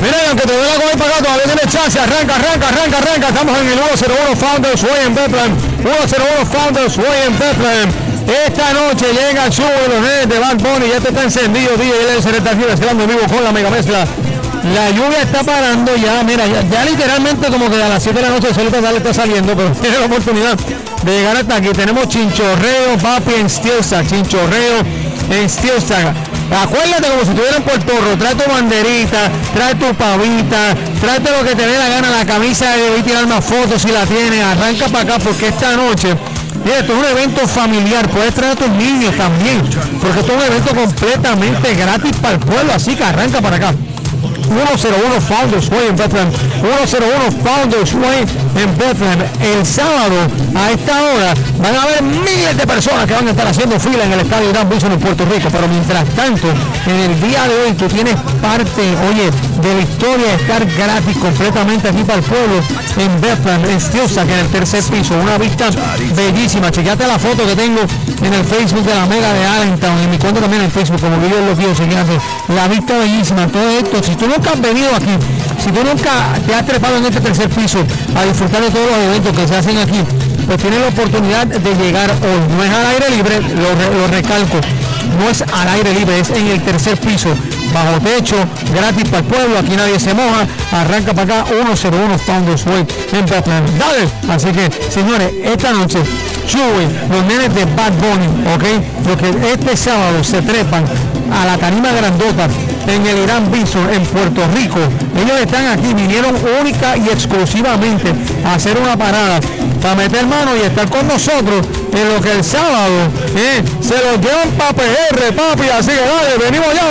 Mira, aunque te duela coger para acá, todavía tiene chance. Arranca. Estamos en el 101 Founders Way en Bethlehem. 101 Founders Way en Bethlehem. Esta noche llega el show de los nenes de Bad Bunny. Ya está encendido, DJ LS está aquí mezclando en vivo con la mega mezcla. La lluvia está parando ya, mira, ya literalmente como que a las 7 de la noche el sol está saliendo, pero tiene la oportunidad de llegar hasta aquí. Tenemos chinchorreo, papi, en Steelsack, Acuérdate como si estuvieras en Puerto Rico, trae tu banderita, trae tu pavita, tráete lo que te dé la gana, la camisa de ir tirar más fotos si la tienes, arranca para acá porque esta noche, mira, esto es un evento familiar, puedes traer a tus niños también, porque esto es un evento completamente gratis para el pueblo, así que arranca para acá. 101 Founders Way en Bethlehem. 101 Founders Way en Bethlehem. El sábado a esta hora van a haber miles de personas que van a estar haciendo fila en el estadio Irán Bison en Puerto Rico. Pero mientras tanto, en el día de hoy tú tienes parte, oye, de la historia de estar gratis completamente aquí para el pueblo en Bethlehem, en Steelsack, en el tercer piso. Una vista bellísima. Chequeate la foto que tengo en el Facebook de la Mega de Allentown, en mi cuenta también en Facebook, como vídeo los videos, chequeate. La vista bellísima, todo esto. Si tú nunca has venido aquí, si tú nunca te has trepado en este tercer piso a disfrutar de todos los eventos que se hacen aquí, pues tienes la oportunidad de llegar hoy. No es al aire libre, lo recalco, no es al aire libre, es en el tercer piso, bajo techo, gratis para el pueblo, aquí nadie se moja. Arranca para acá, 101 Founders Way en Bethlehem. Dale, así que señores, esta noche Chewy, los nenes de Bad Bunny, ok, porque este sábado se trepan a la tarima grandota en el Irán Bison en Puerto Rico. Ellos están aquí, vinieron única y exclusivamente a hacer una parada para meter mano y estar con nosotros en lo que el sábado se los llevan para PR, papi, así que dale, venimos ya.